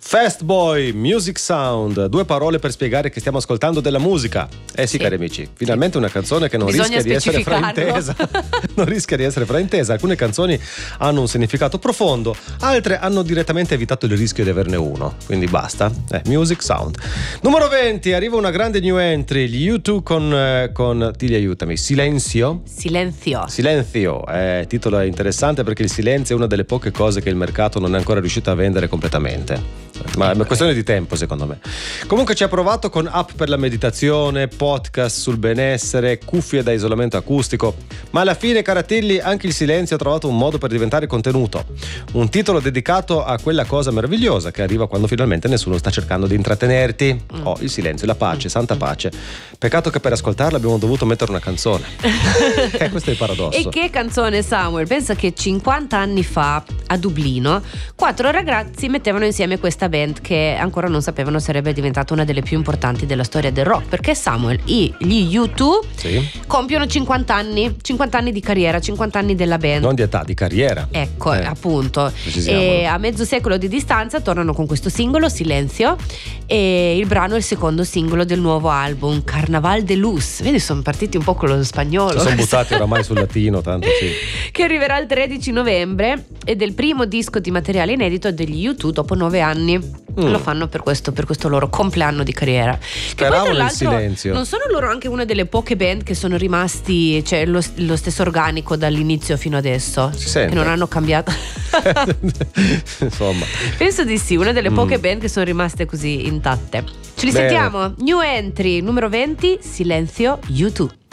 Fast Boy, Music Sound, 2 parole per spiegare che stiamo ascoltando della musica. Sì, cari amici, finalmente una canzone che non rischia di essere fraintesa. Non rischia di essere fraintesa. Alcune canzoni hanno un significato profondo, altre hanno direttamente evitato il rischio di averne uno. Quindi basta. Music Sound. Numero 20, arriva una grande new entry, gli U2 con Tili, aiutami. Silenzio. Titolo interessante perché il silenzio è una delle poche cose che il mercato non è ancora riuscito a vendere completamente. Ma è una questione di tempo, secondo me. Comunque ci ha provato con app per la meditazione, podcast sul benessere, cuffie da isolamento acustico, ma alla fine, Caratilli, anche il silenzio ha trovato un modo per diventare contenuto, un titolo dedicato a quella cosa meravigliosa che arriva quando finalmente nessuno sta cercando di intrattenerti. Il silenzio, la pace, santa pace. Peccato che per ascoltarla abbiamo dovuto mettere una canzone. Questo è il paradosso. E che canzone, Samuel? Pensa che 50 anni fa a Dublino 4 ragazzi mettevano insieme questa band che ancora non sapevano sarebbe diventata una delle più importanti della storia del rock, perché Samuel, gli U2 compiono 50 anni di carriera, 50 anni della band. Non di età, di carriera. Ecco, appunto. E a mezzo secolo di distanza tornano con questo singolo, Silenzio, e il brano è il secondo singolo del nuovo album, Carnaval de Luz. Vedi, sono partiti un po' con lo spagnolo. Sono buttati oramai sul latino, tanto sì. Che arriverà il 13 novembre ed è il primo disco di materiale inedito degli U2 dopo 9 anni. Lo fanno per questo loro compleanno di carriera. Speravo nel silenzio. Non sono loro anche una delle poche band che sono rimasti, cioè lo stesso organico dall'inizio fino adesso? Si sente. Che non hanno cambiato. Insomma, penso di sì, una delle poche band che sono rimaste così intatte. Ce li sentiamo. New entry numero 20, Silenzio, U2.